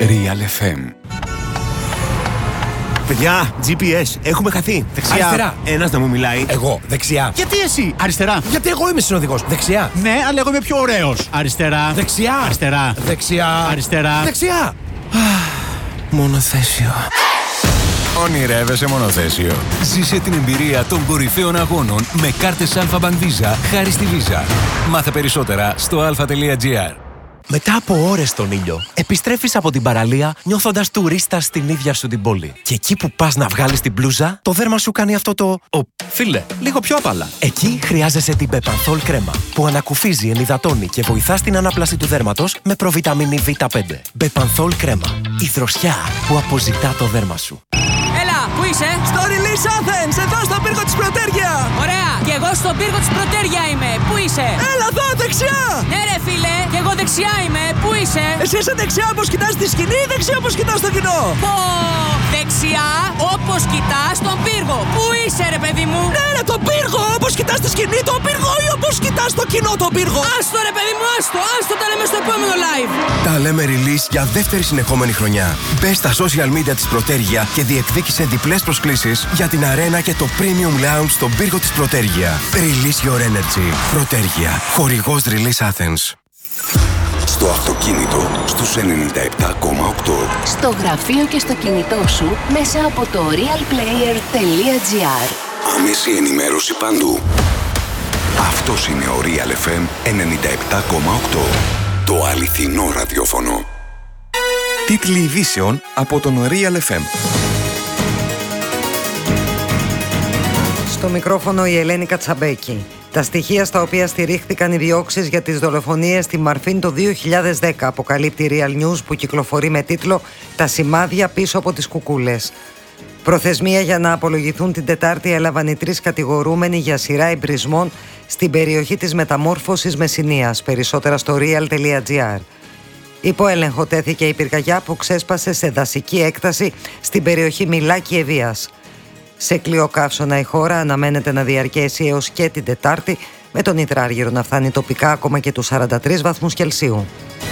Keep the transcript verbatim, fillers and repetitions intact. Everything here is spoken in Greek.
Real εφ εμ. Παιδιά, τζι πι ες, έχουμε χαθεί. Δεξιά. Αριστερά. Ένας να μου μιλάει. Εγώ, δεξιά. Γιατί εσύ, αριστερά. Γιατί εγώ είμαι συνοδηγός. Δεξιά. Ναι, αλλά εγώ είμαι πιο ωραίος. Αριστερά. Δεξιά. Αριστερά. Δεξιά. Αριστερά. Δεξιά. Μονοθέσιο. Ονειρεύεσαι μονοθέσιο. Ζήσε την εμπειρία των κορυφαίων αγώνων με κάρτες Alpha Bank Visa χάρη στη Visa. Μάθε περισσότερα στο αλφα τελεία τζι άρ. Μετά από ώρες στον ήλιο, επιστρέφεις από την παραλία νιώθοντας τουρίστας στην ίδια σου την πόλη. Και εκεί που πας να βγάλεις την μπλούζα, το δέρμα σου κάνει αυτό το «Ω, φίλε, λίγο πιο απαλά». Εκεί χρειάζεσαι την Bepanthol κρέμα, που ανακουφίζει, ενυδατώνει και βοηθά στην ανάπλαση του δέρματος με προβιταμίνη βι πέντε. Bepanthol κρέμα. Η δροσιά που αποζητά το δέρμα σου. Έλα, πού είσαι? Στο Release Athens, εδώ στον πύργο της Πρωτέρια. Ωραία, και εγώ στον πύργο της Πρωτέρια είμαι. Πού είσαι? Έλα εδώ, δεξιά. Ναι ρε φίλε, και εγώ δεξιά είμαι. Πού είσαι? Εσύ είσαι δεξιά όπως κοιτάς τη σκηνή ή δεξιά όπως κοιτάς το κοινό? Πω, δεξιά όπως κοιτάς τον πύργο. Πού είσαι ρε παιδί μου? Ναι ρε, τον πύργο, όπως κοιτάς τη σκηνή τον πύργο ή όπως κοιτάς το κοινό τον πύργο? Άστο ρε παιδί μου, άστο, άστο, τα λέμε στο επόμενο live. Τα λέμε release για δεύτερη συνεχόμενη χρονιά. Μπες στα social media της Πρωτέρια και διεκδίκησε διπλές προσκλήσεις για την αρένα και το Premium Lounge στον πύργο της Πρωτέρια. Release your energy. Πρωτέρια. Χορηγός Release Athens. Στο αυτοκίνητο στους ενενήντα επτά κόμμα οκτώ. Στο γραφείο και στο κινητό σου μέσα από το realplayer τελεία τζι άρ. Άμεση ενημέρωση παντού. Αυτός είναι ο Real εφ εμ ενενήντα επτά κόμμα οκτώ. Το αληθινό ραδιόφωνο. Τίτλοι ειδήσεων από τον Real εφ εμ. Στο μικρόφωνο η Ελένη Κατσαμπέκη. Τα στοιχεία στα οποία στηρίχθηκαν οι διώξεις για τις δολοφονίες στη Μαρφίν το δύο χιλιάδες δέκα αποκαλύπτει Real News, που κυκλοφορεί με τίτλο «Τα σημάδια πίσω από τις κουκούλες». Προθεσμία για να απολογηθούν την Τετάρτη έλαβαν οι τρεις κατηγορούμενοι για σειρά εμπρισμών στην περιοχή της Μεταμόρφωσης Μεσσηνίας. Περισσότερα στο real τελεία τζι άρ. Υπό έλεγχο τέθηκε η πυρκαγιά που ξέσπασε σε δασική έκταση στην περιοχή Μιλάκη Ευβοίας. Σε κλειοκαύσωνα η χώρα αναμένεται να διαρκέσει έως και την Τετάρτη, με τον υδράργυρο να φτάνει τοπικά ακόμα και τους σαράντα τρεις βαθμούς Κελσίου.